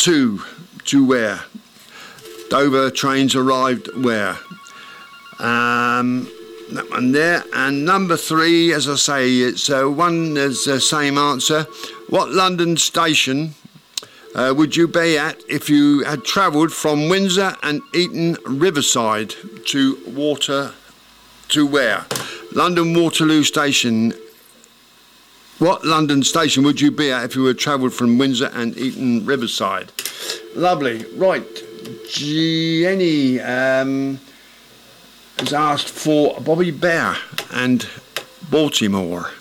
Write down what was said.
to where? Dover trains arrived where? That one there. And number 3, as I say, it's one is the same answer. What London station would you be at if you had travelled from Windsor and Eton Riverside to where? London Waterloo Station. What London station would you be at if you had travelled from Windsor and Eton Riverside? Lovely. Right. Jenny has asked for Bobby Bear and Baltimore.